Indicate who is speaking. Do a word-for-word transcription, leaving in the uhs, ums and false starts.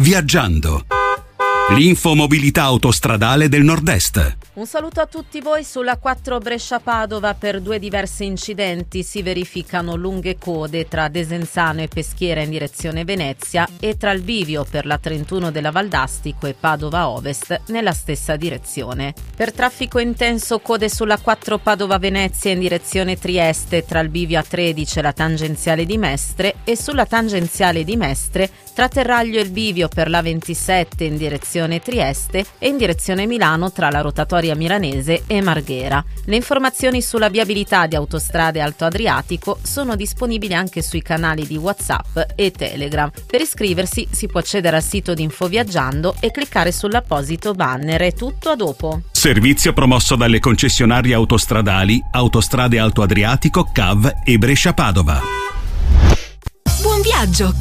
Speaker 1: Viaggiando. L'infomobilità autostradale del Nord-Est.
Speaker 2: Un saluto a tutti voi. Sulla quattro Brescia-Padova per due diversi incidenti si verificano lunghe code tra Desenzano e Peschiera in direzione Venezia e tra il bivio per la trentuno della Valdastico e Padova Ovest nella stessa direzione. Per traffico intenso code sulla quattro Padova-Venezia in direzione Trieste tra il bivio A tredici e la tangenziale di Mestre e sulla tangenziale di Mestre tra Terraglio e il bivio per la ventisette in direzione Trieste e in direzione Milano tra la rotatoria Milanese e Marghera. Le informazioni sulla viabilità di Autostrade Alto Adriatico sono disponibili anche sui canali di WhatsApp e Telegram. Per iscriversi si può accedere al sito di Infoviaggiando e cliccare sull'apposito banner. È tutto, a dopo.
Speaker 1: Servizio promosso dalle concessionarie autostradali Autostrade Alto Adriatico, C A V e Brescia Padova.
Speaker 3: Buon viaggio